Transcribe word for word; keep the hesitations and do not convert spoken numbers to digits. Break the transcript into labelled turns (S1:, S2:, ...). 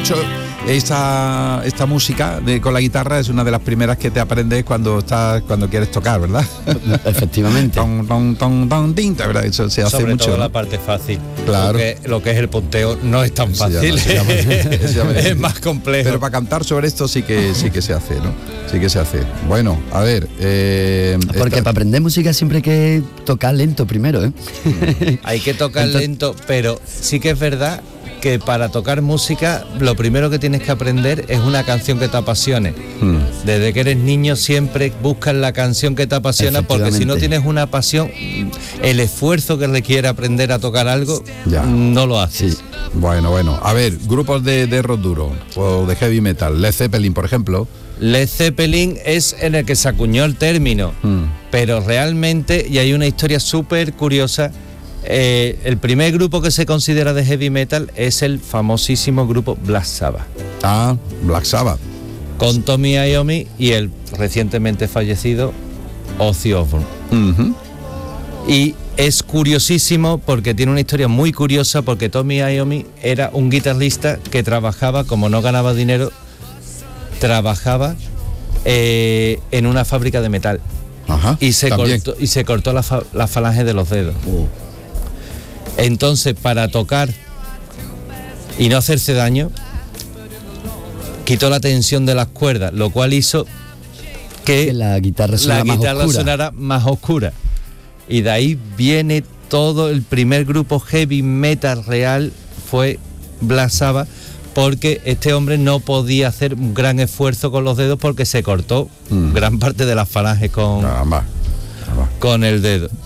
S1: hecho, esta, esta música de, con la guitarra es una de las primeras que te aprendes cuando estás, cuando quieres tocar, ¿verdad?
S2: Efectivamente.
S1: Ton, ton, ton, ton, tin, ¿verdad? Eso se hace
S3: Sobre
S1: mucho.
S3: todo
S1: ¿no?
S3: la parte fácil.
S1: Claro.
S3: Lo que, lo que es el punteo no es tan
S1: Se llama-
S3: fácil.
S1: se llama- se llama-
S3: Es más complejo.
S1: Pero para cantar sobre esto sí que sí que se hace, ¿no? Sí que se hace. Bueno, a ver. Eh,
S2: Porque
S1: esta-
S2: para aprender música siempre hay que tocar lento primero, ¿eh?
S3: Hay que tocar
S2: Entonces-
S3: lento, pero sí que es verdad que para tocar música lo primero que tienes que aprender es una canción que te apasione.
S1: Hmm.
S3: Desde que eres niño siempre buscas la canción que te apasiona, porque si no
S2: Efectivamente.
S3: tienes una pasión, el esfuerzo que requiere aprender a tocar algo
S1: Ya.
S3: no lo haces.
S2: Sí.
S1: Bueno, bueno. A ver, grupos de, de rock duro o de heavy metal. Led Zeppelin, por ejemplo.
S3: Led Zeppelin es en el que se acuñó el término,
S1: Hmm.
S3: pero realmente, y hay una historia súper curiosa, eh, el primer grupo que se considera de heavy metal es el famosísimo grupo Black Sabbath,
S1: Ah, Black Sabbath.
S3: con Tommy Iommi y el recientemente fallecido Ozzy Osbourne.
S1: Ujú.
S3: Y es curiosísimo porque tiene una historia muy curiosa, porque Tommy Iommi era un guitarrista que trabajaba, como no ganaba dinero, trabajaba eh, en una fábrica de metal
S1: Ajá.
S3: y se
S1: también.
S3: cortó, y se cortó la, fa- la falange de los dedos. Entonces, para tocar y no hacerse daño, quitó la tensión de las cuerdas, lo cual hizo que
S2: Que la guitarra suena
S3: la
S2: más
S3: guitarra
S2: oscura.
S3: sonara más oscura. Y de ahí viene todo. El primer grupo heavy metal real fue Black Sabbath, porque este hombre no podía hacer un gran esfuerzo con los dedos porque se cortó
S1: Mm.
S3: gran parte de las falanges con,
S1: Caramba. Caramba.
S3: con el dedo.